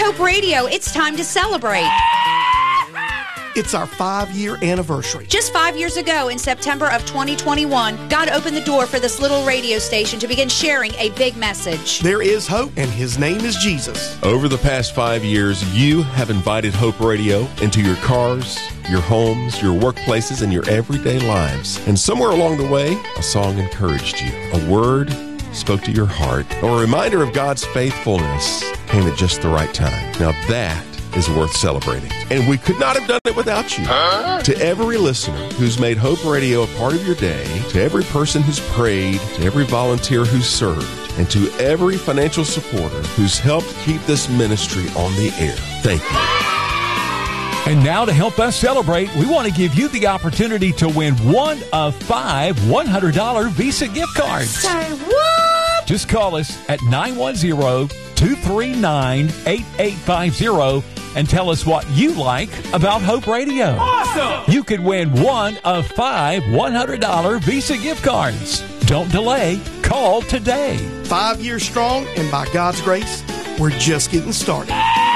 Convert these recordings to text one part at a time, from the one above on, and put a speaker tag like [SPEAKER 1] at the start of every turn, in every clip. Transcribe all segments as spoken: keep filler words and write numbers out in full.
[SPEAKER 1] Hope Radio, it's time to celebrate.
[SPEAKER 2] It's our five-year anniversary.
[SPEAKER 1] Just five years ago, in September of twenty twenty-one, God opened the door for this little radio station to begin sharing a big message.
[SPEAKER 2] There is hope, and His name is Jesus.
[SPEAKER 3] Over the past five years, you have invited Hope Radio into your cars, your homes, your workplaces, and your everyday lives. And somewhere along the way, a song encouraged you. A word spoke to your heart, or a reminder of God's faithfulness came at just the right time. Now that is worth celebrating. And we could not have done it without you. Huh? To every listener who's made Hope Radio a part of your day, to every person who's prayed, to every volunteer who's served, and to every financial supporter who's helped keep this ministry on the air, thank you.
[SPEAKER 4] And now to help us celebrate, we want to give you the opportunity to win one of five one hundred dollars Visa gift cards.
[SPEAKER 1] Say what?
[SPEAKER 4] Just call us at nine one zero, two three nine, eight eight five zero and tell us what you like about Hope Radio.
[SPEAKER 5] Awesome!
[SPEAKER 4] You could win one of five one hundred dollars Visa gift cards. Don't delay. Call today.
[SPEAKER 2] Five years strong, and by God's grace, we're just getting started.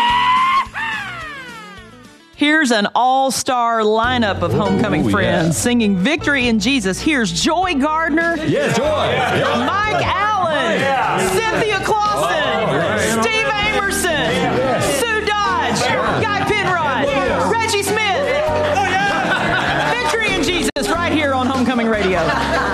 [SPEAKER 6] Here's an all-star lineup of homecoming
[SPEAKER 5] Ooh,
[SPEAKER 6] friends
[SPEAKER 5] yeah.
[SPEAKER 6] singing Victory in Jesus. Here's Joy Gardner.
[SPEAKER 5] Yeah, Joy. Yeah.
[SPEAKER 6] Mike Allen.
[SPEAKER 5] Yeah.
[SPEAKER 6] Cynthia Clausen.
[SPEAKER 5] Oh, right.
[SPEAKER 6] Steve Amerson.
[SPEAKER 5] Yeah.
[SPEAKER 6] Sue Dodge.
[SPEAKER 5] Yeah.
[SPEAKER 6] Guy Penrod.
[SPEAKER 5] Yeah.
[SPEAKER 6] Reggie Smith.